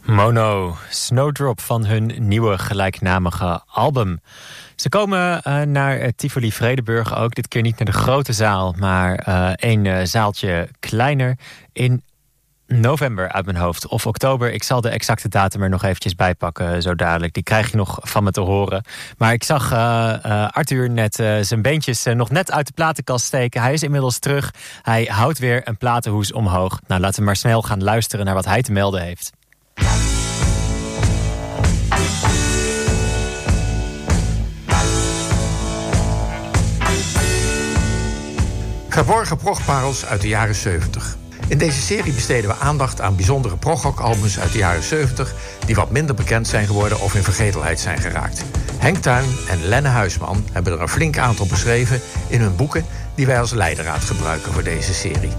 Mono, Snowdrop van hun nieuwe gelijknamige album. Ze komen naar Tivoli Vredenburg ook. Dit keer niet naar de grote zaal, maar één zaaltje kleiner in november uit mijn hoofd. Of oktober. Ik zal de exacte datum er nog eventjes bij pakken zo dadelijk. Die krijg je nog van me te horen. Maar ik zag Arthur net zijn beentjes nog net uit de platenkast steken. Hij is inmiddels terug. Hij houdt weer een platenhoes omhoog. Nou, laten we maar snel gaan luisteren naar wat hij te melden heeft. Verborgen progparels uit de jaren 70. In deze serie besteden we aandacht aan bijzondere progrock-albums uit de jaren 70... die wat minder bekend zijn geworden of in vergetelheid zijn geraakt. Henk Tuin en Lenne Huisman hebben er een flink aantal beschreven in hun boeken... die wij als leidraad gebruiken voor deze serie.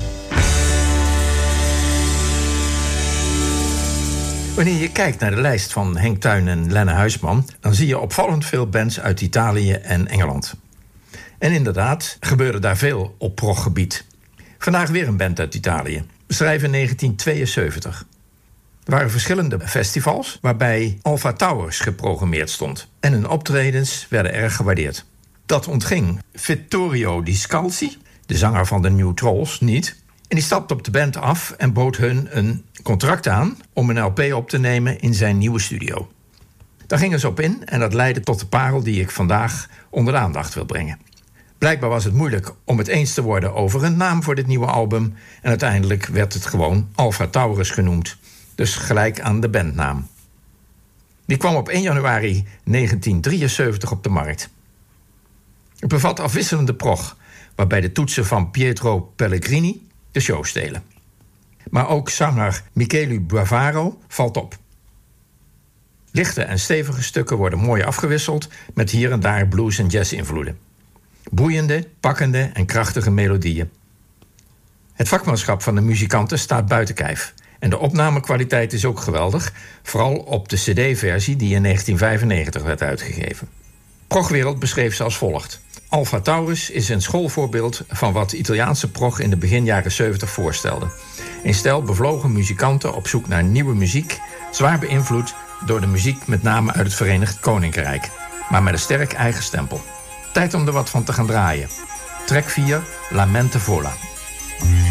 Wanneer je kijkt naar de lijst van Henk Tuin en Lenne Huisman... dan zie je opvallend veel bands uit Italië en Engeland. En inderdaad gebeurde daar veel op proggebied. Vandaag weer een band uit Italië. We schrijven in 1972. Er waren verschillende festivals waarbij Alpha Towers geprogrammeerd stond. En hun optredens werden erg gewaardeerd. Dat ontging Vittorio Di Scalzi, de zanger van de New Trolls, niet. En die stapte op de band af en bood hun een contract aan om een LP op te nemen in zijn nieuwe studio. Daar gingen ze op in en dat leidde tot de parel die ik vandaag onder de aandacht wil brengen. Blijkbaar was het moeilijk om het eens te worden over een naam voor dit nieuwe album. En uiteindelijk werd het gewoon Alpha Taurus genoemd. Dus gelijk aan de bandnaam. Die kwam op 1 januari 1973 op de markt. Het bevat afwisselende prog, waarbij de toetsen van Pietro Pellegrini de show stelen. Maar ook zanger Michele Bavaro valt op. Lichte en stevige stukken worden mooi afgewisseld met hier en daar blues- en jazz-invloeden. Boeiende, pakkende en krachtige melodieën. Het vakmanschap van de muzikanten staat buiten kijf. En de opnamekwaliteit is ook geweldig, vooral op de cd-versie die in 1995 werd uitgegeven. Progwereld beschreef ze als volgt. Alpha Taurus is een schoolvoorbeeld van wat Italiaanse prog in de begin jaren 70 voorstelde. Een stel bevlogen muzikanten op zoek naar nieuwe muziek, zwaar beïnvloed door de muziek met name uit het Verenigd Koninkrijk, maar met een sterk eigen stempel. Tijd om er wat van te gaan draaien. Track 4, La Mente Vola.